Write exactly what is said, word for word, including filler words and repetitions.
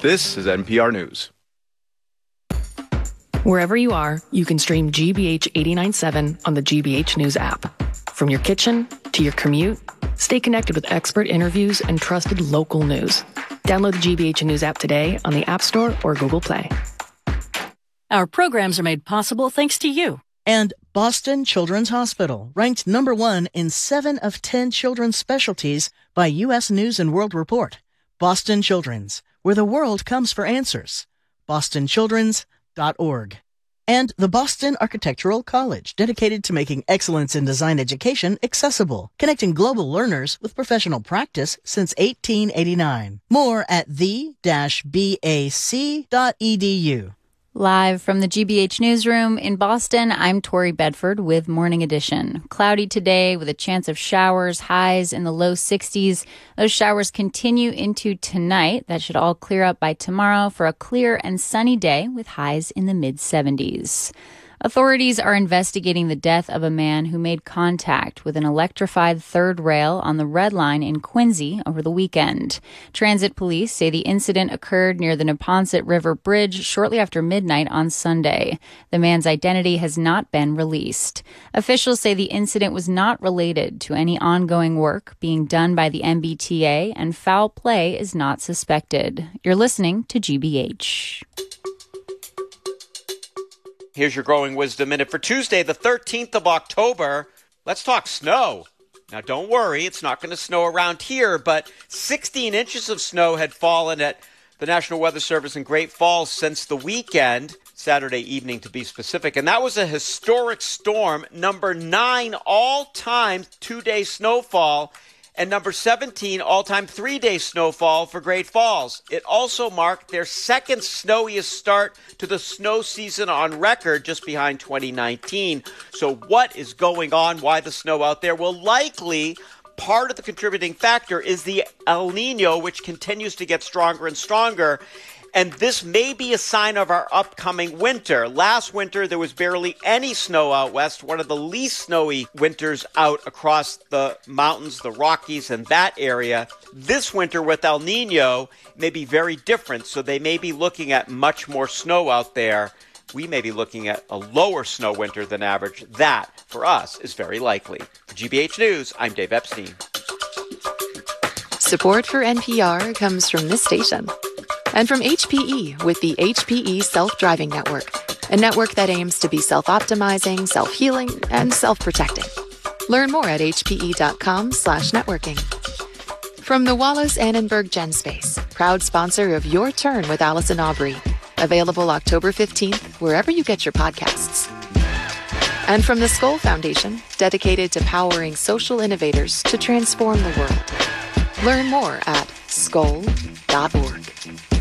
This is N P R News. Wherever you are, you can stream G B H eighty-nine point seven on the G B H News app. From your kitchen to your commute, stay connected with expert interviews and trusted local news. Download the G B H News app today on the App Store or Google Play. Our programs are made possible thanks to you. And Boston Children's Hospital, ranked number one in seven of ten children's specialties by U S News and World Report. Boston Children's, where the world comes for answers. boston children's dot org. And the Boston Architectural College, dedicated to making excellence in design education accessible, connecting global learners with professional practice since eighteen eighty-nine. More at the dash b a c dot e d u. Live from the G B H Newsroom in Boston, I'm Tori Bedford with Morning Edition. Cloudy today with a chance of showers, highs in the low sixties. Those showers continue into tonight. That should all clear up by tomorrow for a clear and sunny day with highs in the mid seventies. Authorities are investigating the death of a man who made contact with an electrified third rail on the Red Line in Quincy over the weekend. Transit police say the incident occurred near the Neponset River Bridge shortly after midnight on Sunday. The man's identity has not been released. Officials say the incident was not related to any ongoing work being done by the M B T A, and foul play is not suspected. You're listening to G B H. Here's your Growing Wisdom Minute for Tuesday, the thirteenth of October. Let's talk snow. Now, don't worry, it's not going to snow around here, but sixteen inches of snow had fallen at the National Weather Service in Great Falls since the weekend, Saturday evening to be specific. And that was a historic storm, number nine all-time two-day snowfall, and number seventeen all-time three-day snowfall for Great Falls. It also marked their second snowiest start to the snow season on record, just behind twenty nineteen. So what is going on? Why the snow out there? Well, likely part of the contributing factor is the El Nino, which continues to get stronger and stronger. And this may be a sign of our upcoming winter. Last winter, there was barely any snow out west, one of the least snowy winters out across the mountains, the Rockies, and that area. This winter with El Nino may be very different, so they may be looking at much more snow out there. We may be looking at a lower snow winter than average. That, for us, is very likely. For G B H News, I'm Dave Epstein. Support for N P R comes from this station. And from H P E with the H P E Self-Driving Network, a network that aims to be self-optimizing, self-healing, and self-protecting. Learn more at hpe.com slash networking. From the Wallace Annenberg GenSpace, proud sponsor of Your Turn with Allison Aubrey. Available October fifteenth, wherever you get your podcasts. And from the Skoll Foundation, dedicated to powering social innovators to transform the world. Learn more at skoll dot org.